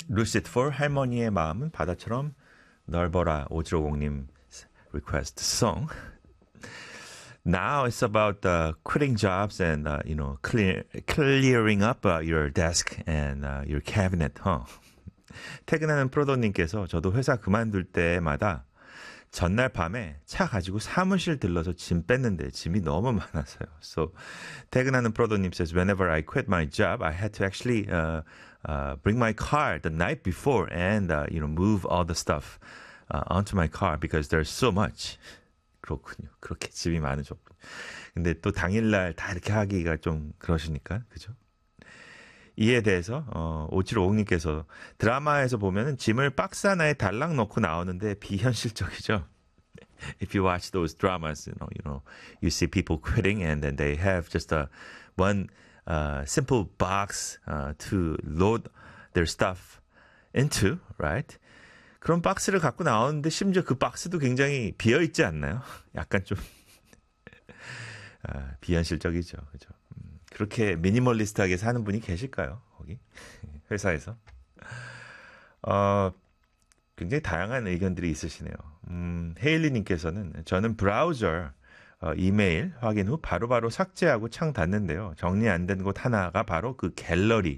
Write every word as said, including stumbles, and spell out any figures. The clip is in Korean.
Lucid for 할머니의 마음은 바다처럼 넓어라. 오칠오공님 request song. Now it's about uh, quitting jobs and uh, you know clear, clearing up uh, your desk and uh, your cabinet. Huh? 퇴근하는 프로도님께서 저도 회사 그만둘 때마다 전날 밤에 차 가지고 사무실 들러서 짐 뺐는데 짐이 너무 많아서요. So 퇴근하는 프로도님 says whenever I quit my job, I had to actually uh, uh, bring my car the night before and uh, you know move all the stuff uh, onto my car because there's so much. 그렇군요. 그렇게 짐이 많으셨군요. 근데 또 당일날 다 이렇게 하기가 좀 그러시니까, 그죠? 이에 대해서, 어, 오칠오공님께서 드라마에서 보면은 짐을 박스 하나에 달랑 넣고 나오는데 비현실적이죠. If you watch those dramas, you know, you know, you see people quitting and then they have just a one uh, simple box uh, to load their stuff into, right? 그런 박스를 갖고 나오는데 심지어 그 박스도 굉장히 비어있지 않나요? 약간 좀 아, 비현실적이죠. 그죠? 음, 그렇게 미니멀리스트하게 사는 분이 계실까요? 거기 회사에서? 어, 굉장히 다양한 의견들이 있으시네요. 음, 헤일리님께서는 저는 브라우저 어, 이메일 확인 후 바로바로 바로 삭제하고 창 닫는데요. 정리 안 된 곳 하나가 바로 그 갤러리